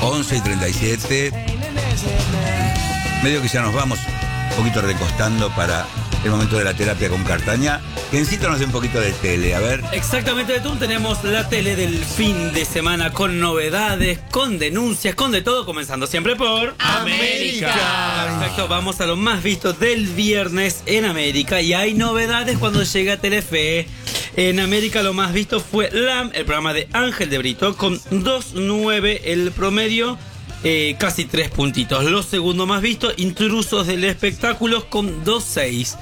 11:37. Medio que ya nos vamos un poquito recostando para el momento de la terapia con Cartaña. Gencito nos dé un poquito de tele, a ver. Exactamente, Betún, tenemos la tele del fin de semana con novedades, con denuncias, con de todo, comenzando siempre por América. Perfecto, vamos a lo más visto del viernes en América y hay novedades cuando llega Telefe. En América lo más visto fue LAM, el programa de Ángel de Brito, con 2.9 el promedio, casi 3 puntitos. Lo segundo más visto, Intrusos del Espectáculo, con 2.6.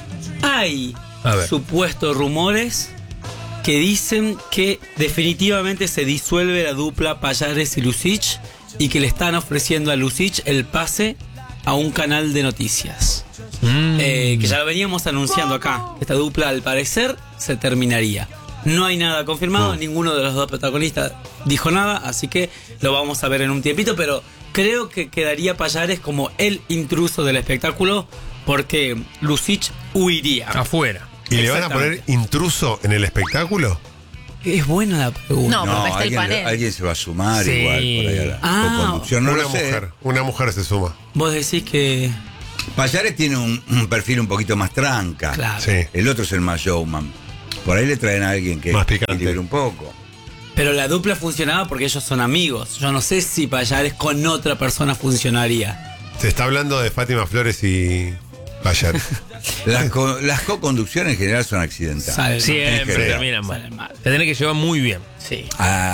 Hay supuestos rumores que dicen que definitivamente se disuelve la dupla Pallares y Lucich y que le están ofreciendo a Lucich el pase a un canal de noticias. Que ya lo veníamos anunciando acá. Esta dupla al parecer se terminaría. No hay nada confirmado, ninguno de los dos protagonistas dijo nada, así que lo vamos a ver en un tiempito, pero creo que quedaría Pallares como el intruso del espectáculo porque Lucich huiría. Afuera. ¿Y le van a poner intruso en el espectáculo? Es buena la pregunta. No, porque está el panel. Alguien se va a sumar Sí. igual por ahí a la conducción. No lo sé. Una mujer se suma. Vos decís que... Pallares tiene un perfil un poquito más tranca. Claro. Sí. El otro es el más showman. Por ahí le traen a alguien que Más picante. equilibre un poco. Pero la dupla funcionaba porque ellos son amigos. Yo no sé si Pallares con otra persona funcionaría. Se está hablando de Fátima Flores y Pallares. Las co-conducciones en general son accidentales. Sale Siempre mal. terminan Sale mal. mal. Te tenés que llevar muy bien. Sí.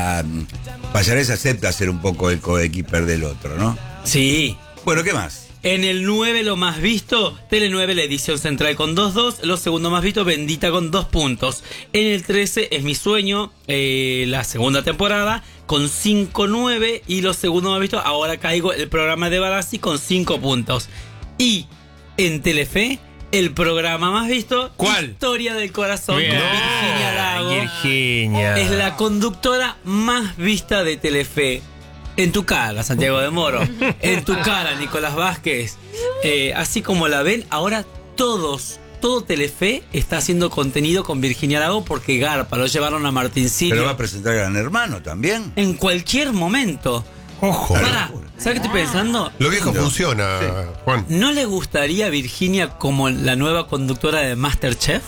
Pallares acepta ser un poco el coequiper del otro, ¿no? Sí. Bueno, ¿qué más? En el 9 lo más visto, Tele 9 la edición central con 2.2, lo segundo más visto, Bendita con 2 puntos. En el 13 es Mi Sueño, la segunda temporada con 5.9 y lo segundo más visto, Ahora Caigo, el programa de Barassi con 5 puntos. Y en Telefe, el programa más visto, ¿Cuál? Historia del Corazón Bien. con Virginia Lago. Virginia. Es la conductora más vista de Telefe. En tu cara, Santiago de Moro. En tu cara, Nicolás Vázquez. Así como la ven, ahora todo Telefe está haciendo contenido con Virginia Lago porque garpa, lo llevaron a Martincillo. Pero va a presentar Gran Hermano también. En cualquier momento. Ojo. Pará, ¿sabes qué estoy pensando? Lo viejo funciona, Juan. ¿No le gustaría a Virginia como la nueva conductora de MasterChef?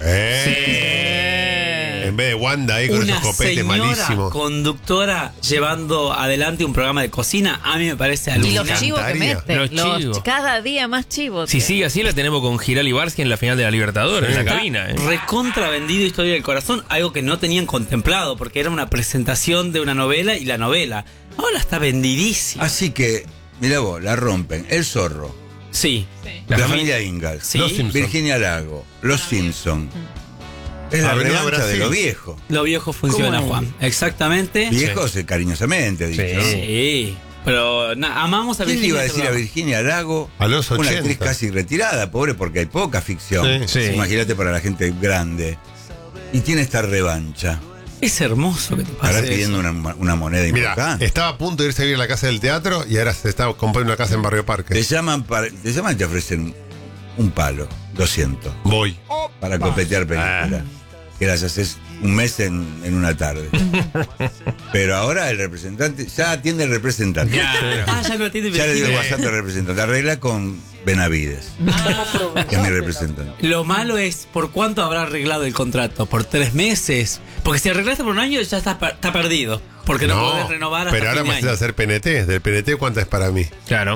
En vez de Wanda ahí con Una esos copetes señora malísimos. conductora llevando adelante un programa de cocina, a mí me parece Y alucinante. los chivos que encantaría. mete. Los chivos. Cada día más chivos. Si sigue así, la tenemos con Giral y Barsky en la final de la Libertadores, en la Está cabina. recontra vendido Historia del Corazón, algo que no tenían contemplado, porque era una presentación de una novela y la novela. Ahora está vendidísima. Así que, mira vos, la rompen. El Zorro, Sí. la familia Ingalls, Sí. Los Simpson. Virginia Lago, Los Simpson. Es la Avenida revancha de Brasil. lo viejo. Lo viejo funciona, ¿Cómo? Juan. Exactamente. Viejos cariñosamente dicho. ¿no? Sí. Pero amamos a ¿Quién le Virginia. iba a decir a Virginia Lago? A los Una 80. actriz casi retirada, pobre, porque hay poca ficción. Sí, sí. Imagínate para la gente grande. Y tiene esta revancha. Es hermoso que te Estará pase pidiendo eso. una moneda Mira, importante. estaba a punto de irse a vivir a la casa del teatro y ahora se está comprando una casa en Barrio Parque. Te llaman y te ofrecen un palo, 200, Voy. para copetear películas. Que las haces un mes en una tarde. Pero ahora el representante, ya atiende el representante. Ya lo atiende Ya le digo Virginia. bastante al representante. Arregla con Benavides, que es mi representante. Lo malo es, ¿por cuánto habrá arreglado el contrato? ¿Por 3 meses? Porque si arreglaste por un año ya está perdido. Porque no podés renovar hasta pero ahora fin de me haces año. hacer PNT. Del PNT, ¿cuánta es para mí? Claro.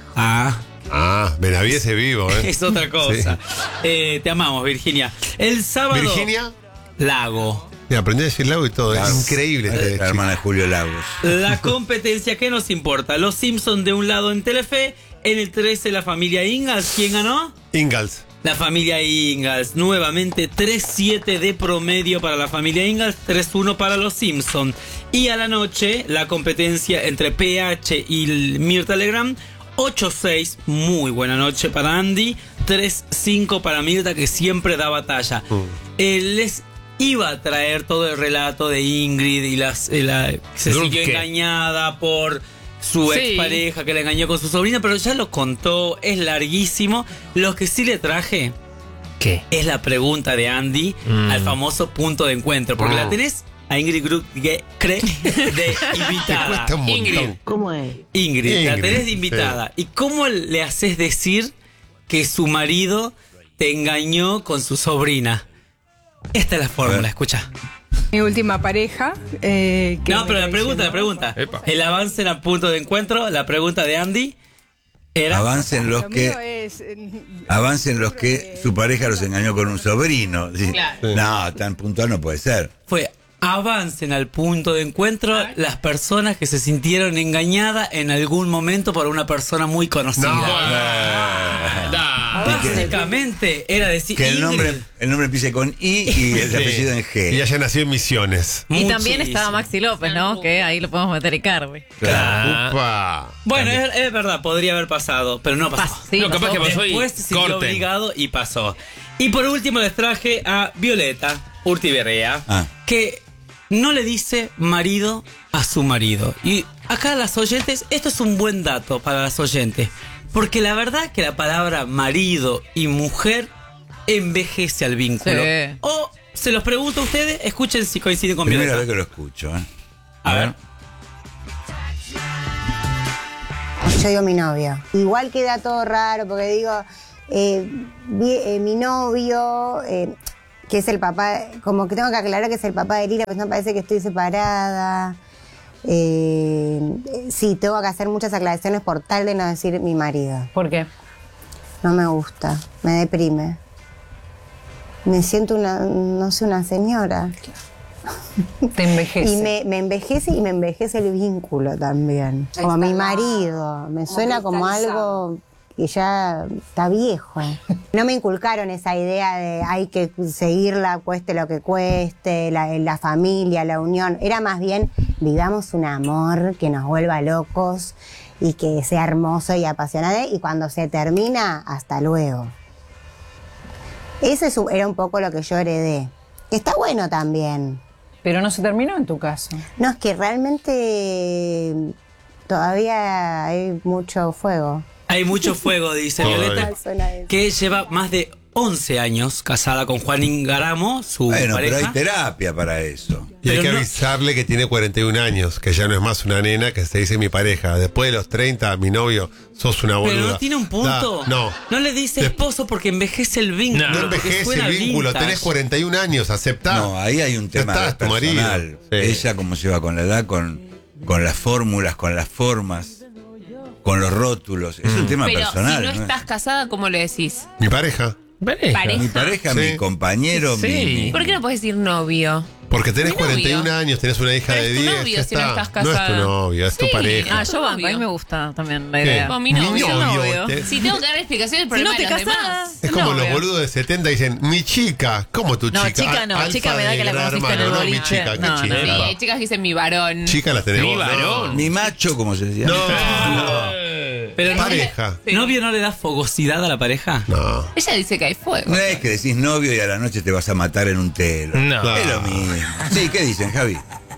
Ah, Benavides es vivo, ¿eh? Es otra cosa. Te amamos, Virginia. El sábado... Virginia, Lago. mira, aprendí a decir lago y todo. Claro. Es increíble este La chico. hermana de Julio Lagos. La competencia que nos importa. Los Simpsons de un lado en Telefe. En el 13 la familia Ingalls. ¿Quién ganó? Ingalls. La familia Ingalls. Nuevamente 3.7 de promedio para la familia Ingalls. 3.1 para los Simpsons. Y a la noche la competencia entre PH y Mirta Legrand. 8-6, muy buena noche para Andy. 3-5 para Mirta, que siempre da batalla. Les iba a traer todo el relato de Ingrid y se sintió Drunke. engañada por su Sí. expareja que la engañó con su sobrina, pero ya lo contó, es larguísimo. Lo que sí le traje ¿Qué? es la pregunta de Andy al famoso punto de encuentro, porque la tenés a Ingrid Krug de invitada. Cuesta un montón. Ingrid. ¿Cómo es? Ingrid, la Ingrid, tenés de invitada. ¿Y cómo le haces decir que su marido te engañó con su sobrina? Esta es la fórmula, escucha. Mi última pareja. No, pero la pregunta. Epa. El avance en el punto de encuentro, la pregunta de Andy era... Avancen los que su pareja los engañó con un sobrino. Sí. Claro. No, tan puntual no puede ser. Fue avancen al punto de encuentro las personas que se sintieron engañadas en algún momento por una persona muy conocida. Básicamente era decir Que el Ingrid. nombre empiece con I y el apellido en G. Y haya nacido en Misiones. Y también Muchísimo. estaba Maxi López, ¿no? Que ahí lo podemos meter en carne. Claro. Upa. Bueno, es verdad, podría haber pasado, pero no pasó. Sí, No, capaz que pasó y Después se sintió corten. obligado y pasó. Y por último les traje a Violeta Urtiberrea, que no le dice marido a su marido. Y acá las oyentes, esto es un buen dato para las oyentes, porque la verdad que la palabra marido y mujer envejece al vínculo. Sí. O se los pregunto a ustedes, escuchen si coinciden con Primera Violeta. vez que lo escucho. A ver. Yo digo mi novio. Igual queda todo raro porque digo, mi novio, que es el papá, como que tengo que aclarar que es el papá de Lila, pues no parece que estoy separada. Sí, tengo que hacer muchas aclaraciones por tal de no decir mi marido. ¿Por qué? No me gusta, me deprime. Me siento no sé, una señora. Te envejece. Y me envejece el vínculo también. Como mi marido. Me suena como algo que ya está viejo. No me inculcaron esa idea de hay que seguirla, cueste lo que cueste, la familia, la unión. Era más bien, vivamos un amor que nos vuelva locos y que sea hermoso y apasionante. Y cuando se termina, hasta luego. Eso era un poco lo que yo heredé. Que está bueno también. Pero no se terminó en tu caso. No, es que realmente todavía hay mucho fuego. Hay mucho fuego, dice Todavía. Violeta, Suena eso. que lleva más de 11 años casada con Juan Ingaramo, su Bueno, pareja. pero hay terapia para eso. Y hay Pero que no- avisarle que tiene 41 años, que ya no es más una nena, que se dice mi pareja. Después de los 30, mi novio, sos una boluda. Pero no tiene un punto. No. No le dice Des- esposo porque envejece el vínculo. No porque envejece suena el vínculo, vintage. tenés 41 años, aceptá. No, ahí hay un Ya tema está, es tu marido. personal. Sí. Ella cómo se va con la edad, con las fórmulas, con las formas, con los rótulos. Es un tema Pero personal. si no estás casada, ¿cómo le decís? Mi pareja. Pareja. Mi pareja, Sí. mi compañero, Sí. mi- ¿Por qué no puedes decir novio? Porque tenés Mi novio. 41 años, tenés una hija Pero de es tu 10. novio ya si no está. estás No es tu casada. novio, es tu Sí. pareja. Ah, yo banco, a mí Obvio. me gusta también la ¿Qué? idea. Con mi novio. Mi novio. te- Si tengo que dar explicaciones, el Si no problema te de los casás. demás. Es como No, los obvio. boludos de 70 dicen, mi chica. ¿Cómo tu No, chica? chica no, Alfa chica me da de que la Gran conociste en el Hermano, no, mi boliche. chica, ¿qué No, chica? no, Sí, no. hay chicas que dicen mi varón. Chica las tenés Mi vos, varón. mi macho, como se decía. Pero no, Pareja. ¿novio no le da fogosidad a la pareja? No. Ella dice que hay fuego. No es que decís novio y a la noche te vas a matar en un telo. No. Es lo mismo. Sí, ¿qué dicen, Javi?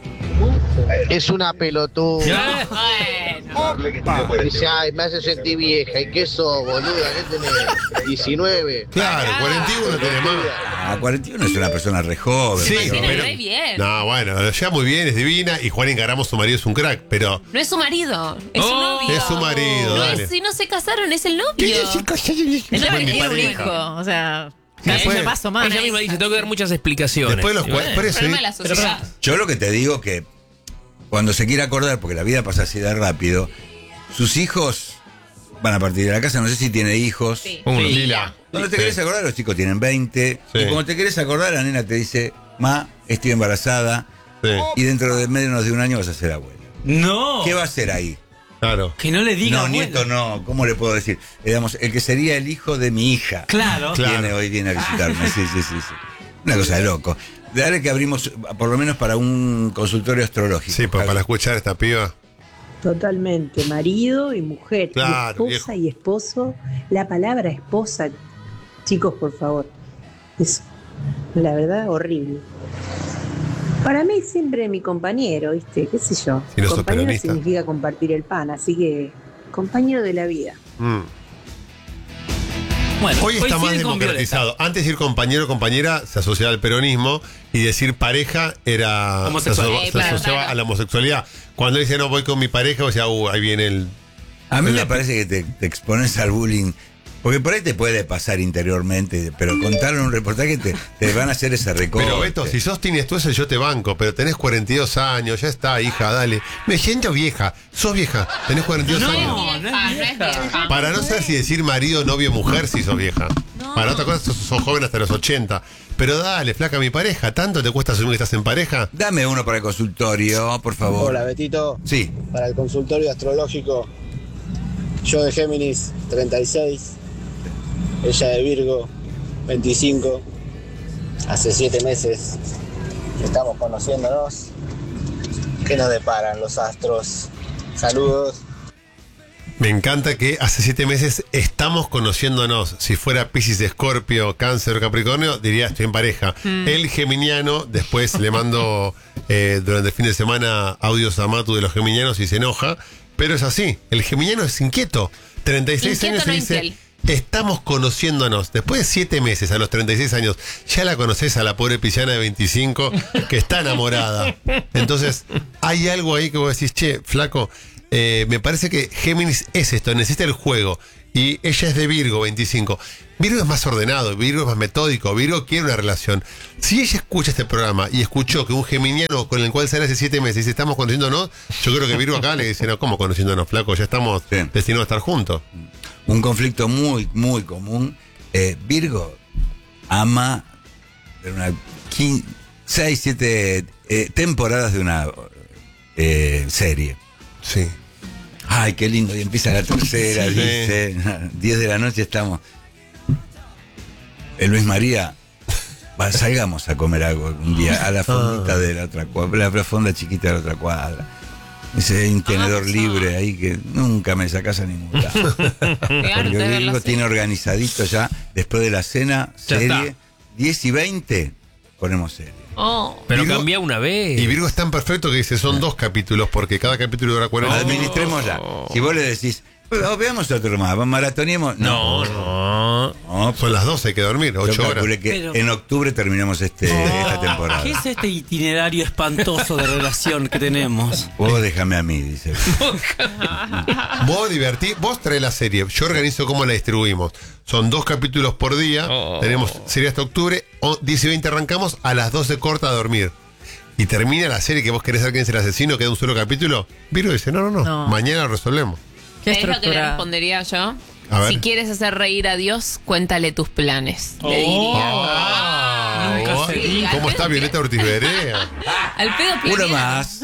Es una pelotuda. Bueno. Dice, ay, me hace sentir vieja. ¿Y qué sos, boluda? ¿Qué tenés? 19. Claro, 41 tenés más. Ah, 41 es una persona re joven. Sí, pero- Tiene pero- re bien. No, bueno, lo lleva muy bien, es divina. Y Juan Ingaramo, su marido, es un crack. Pero No es su marido, es su novio. es su marido, No dale. es, si no se casaron, es el novio. Ella Fue mi tiene un pareja. hijo, o sea, Después- casi me paso mal. Ella misma dice, tengo que dar muchas explicaciones. Después de los Y bueno. por eso, Problema de la sociedad. Yo lo que te digo que cuando se quiera acordar, porque la vida pasa así de rápido, sus hijos van a partir de la casa, no sé si tiene hijos. Sí. Uno. Lila. Cuando te Sí. querés acordar, los chicos tienen 20. Sí. Y cuando te querés acordar, la nena te dice, ma, estoy embarazada. Sí, Y dentro de menos de un año vas a ser abuela. No. ¿Qué va a hacer ahí? claro. Que no le diga No, abuela. nieto no. ¿Cómo le puedo decir? Digamos, el que sería el hijo de mi hija. Claro. Claro. Viene a visitarme. Sí. Una cosa de loco. Dale que abrimos, por lo menos para un consultorio astrológico. Sí, pues Javi. para escuchar a esta piba. Totalmente, marido y mujer, Claro, y esposa viejo. y esposo. La palabra esposa, chicos, por favor, es la verdad horrible. Para mí siempre mi compañero, ¿viste? ¿Qué sé yo? Si no sos Compañero peronista. significa compartir el pan, así que compañero de la vida. Mm. Bueno, Hoy está más coinciden con democratizado. Antes decir compañero o compañera se asociaba al peronismo y decir pareja era Homosexual. se Claro, asociaba claro. a la homosexualidad. Cuando dice no voy con mi pareja, o sea, ahí viene el... A mí me parece que te expones al bullying. Porque por ahí te puede pasar interiormente, pero contarlo en un reportaje te van a hacer ese recorte. Pero Beto, si sos tinestuesa yo te banco, pero tenés 42 años, ya está, hija, dale. Me siento vieja, sos vieja, tenés 42 años. No es vieja. Para no saber si decir marido, novio, mujer, si sos vieja. Para otra cosa, sos joven hasta los 80. Pero dale, flaca, mi pareja, ¿tanto te cuesta asumir que estás en pareja? Dame uno para el consultorio, por favor. Hola, Betito. Sí. Para el consultorio astrológico, yo de Géminis, 36. Ella de Virgo, 25. Hace 7 meses que estamos conociéndonos. ¿Qué nos deparan los astros? Saludos. Me encanta que hace 7 meses estamos conociéndonos. Si fuera Piscis, Escorpio, Cáncer o Capricornio, diría estoy en pareja. El geminiano, después le mando durante el fin de semana audios a Matu de los geminianos y se enoja. Pero es así, el geminiano es inquieto. 36 Inquieto, años no y dice, infiel. estamos conociéndonos. Después de 7 meses, a los 36 años, ya la conoces a la pobre pisciana de 25 que está enamorada. Entonces, hay algo ahí que vos decís, che, flaco, me parece que Géminis es esto, necesita el juego. Y ella es de Virgo, 25. Virgo es más ordenado, Virgo es más metódico, Virgo quiere una relación. Si ella escucha este programa y escuchó que un geminiano con el cual sale hace 7 meses dice estamos conociéndonos, yo creo que Virgo acá le dice, no, ¿cómo conociéndonos, flaco? Ya estamos Sí. destinados a estar juntos. Un conflicto muy, muy común. Virgo ama de una 6, 7 temporadas de una serie. Sí. Ay, qué lindo. Y empieza la tercera, Sí. dice. 10 de la noche estamos. Luis María, salgamos a comer algo un día a la fondita de la otra cuadra, la fonda chiquita de la otra cuadra. Dice, hay un tenedor libre ahí que nunca me sacas a ningún lado. Porque Virgo tiene organizadito ya, después de la cena, Ya serie, está. 10 y 20, ponemos serie. Oh. Pero Virgo- cambia una vez. Y Virgo es tan perfecto que dice, son 2 capítulos, porque cada capítulo dura 40 minutos. Administremos ya. Si vos le decís, veamos otro más, maratoniemos. No. No, Son las 12, hay que dormir, yo 8 horas. calculé que Pero- en octubre terminamos esta temporada. ¿Qué es este itinerario espantoso de relación que tenemos? Vos déjame a mí, dice. Vos traes la serie, yo organizo cómo la distribuimos. Son 2 capítulos por día, Oh. tenemos serie hasta octubre, 10 y 20 arrancamos, a las 12 corta a dormir. Y termina la serie que vos querés saber quién es el asesino, queda un solo capítulo. Virgo dice, no, No. mañana lo resolvemos. Qué ¿Sabés lo que le estructura. respondería yo? A ver. Si quieres hacer reír a Dios, cuéntale tus planes. Le diría. Nunca se diga. ¿Cómo está Violeta Ortiz Berea? Al pedo Uno pleniano. más.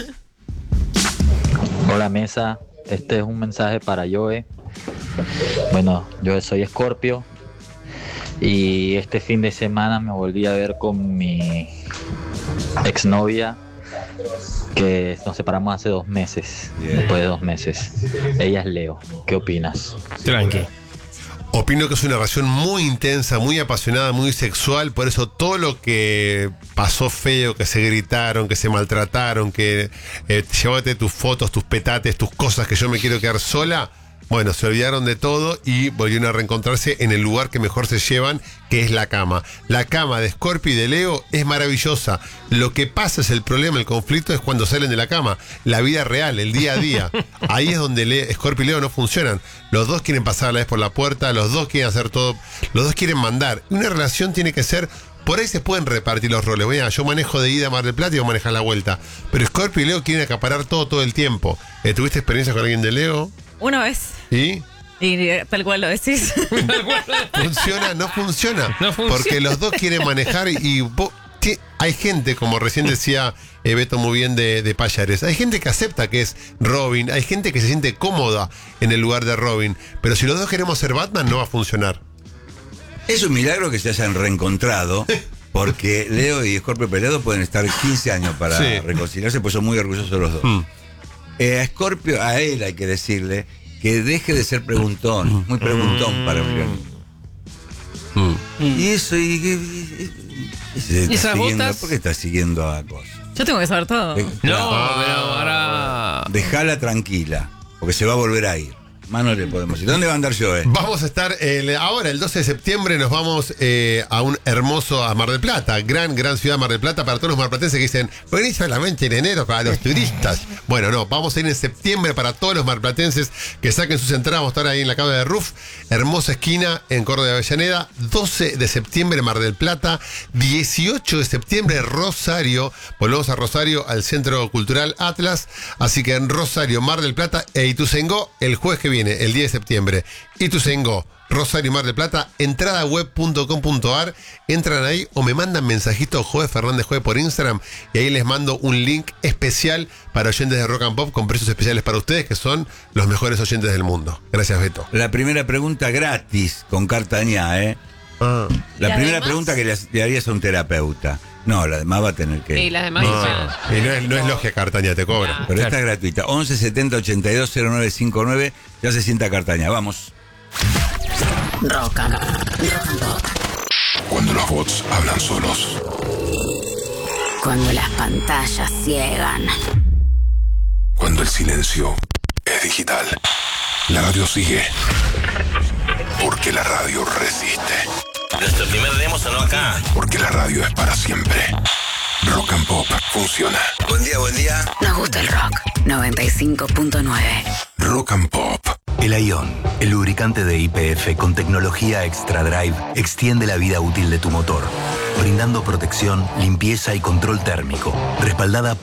Hola mesa, este es un mensaje para Joe. Bueno, yo soy Escorpio y este fin de semana me volví a ver con mi exnovia que nos separamos hace 2 meses, Bien. después de 2 meses. Ella es Leo, ¿qué opinas? Tranqui. Opino que es una relación muy intensa, muy apasionada, muy sexual. Por eso todo lo que pasó feo, que se gritaron, que se maltrataron, que llévate tus fotos, tus petates, tus cosas, que yo me quiero quedar sola. Bueno, se olvidaron de todo y volvieron a reencontrarse en el lugar que mejor se llevan, que es la cama. La cama de Scorpio y de Leo es maravillosa. Lo que pasa es el problema, el conflicto es cuando salen de la cama. La vida real, el día a día. Ahí es donde Scorpio y Leo no funcionan. Los dos quieren pasar a la vez por la puerta, los dos quieren hacer todo, los dos quieren mandar. Una relación tiene que ser... Por ahí se pueden repartir los roles. Bueno, yo manejo de ida a Mar del Plata y vos manejás la vuelta. Pero Scorpio y Leo quieren acaparar todo el tiempo. ¿Tuviste experiencia con alguien de Leo? Una vez. ¿Y? Y tal cual lo decís. ¿Funciona? No funciona. No funciona. Porque los dos quieren manejar hay gente, como recién decía Beto muy bien de Payares, hay gente que acepta que es Robin, hay gente que se siente cómoda en el lugar de Robin. Pero si los dos queremos ser Batman, no va a funcionar. Es un milagro que se hayan reencontrado, porque Leo y Scorpio peleados pueden estar 15 años para Sí. reconciliarse, pues son muy orgullosos los dos. A Scorpio, a él hay que decirle que deje de ser preguntón, muy preguntón para Brioni. Y eso, se está esas siguiendo, botas? ¿por qué está siguiendo a cosas? Yo tengo que saber todo. No, pero ahora. Dejala tranquila, porque se va a volver a ir. Más no le podemos decir. ¿Dónde va a andar Joe? Vamos a estar ahora, el 12 de septiembre, nos vamos a Mar del Plata. Gran ciudad Mar del Plata para todos los marplatenses que dicen, venís solamente en enero para los turistas. Bueno, no, vamos a ir en septiembre para todos los marplatenses que saquen sus entradas. Vamos a estar ahí en la Cava de Ruf, hermosa esquina en Córdoba de Avellaneda. 12 de septiembre Mar del Plata, 18 de septiembre Rosario. Volvemos a Rosario, al Centro Cultural Atlas. Así que en Rosario, Mar del Plata e Ituzaingó el jueves que viene, el 10 de septiembre. Ituzaingó, Rosario, Mar del Plata, entradaweb.com.ar. Entran ahí o me mandan mensajito Joe Fernández Joe por Instagram y ahí les mando un link especial para oyentes de Rock and Pop con precios especiales para ustedes que son los mejores oyentes del mundo. Gracias, Beto. La primera pregunta gratis con Cartañá, ¿eh? La primera pregunta que le harías a un terapeuta. No, la demás va a tener que... Y las demás... Y no es logia Cartaña, te cobra. Pero esta es gratuita. 11 70 82 09 59. Ya se sienta Cartaña. Vamos. Rock and Pop. Cuando los bots hablan solos. Cuando las pantallas ciegan. Cuando el silencio es digital. La radio sigue. Porque la radio resiste. Nuestro primer demo sonó acá. Porque la radio es para siempre. Rock and Pop funciona. Buen día, buen día. Nos gusta el rock. 95.9. Rock and Pop. El Ion, el lubricante de YPF con tecnología Extra Drive, extiende la vida útil de tu motor, brindando protección, limpieza y control térmico, respaldada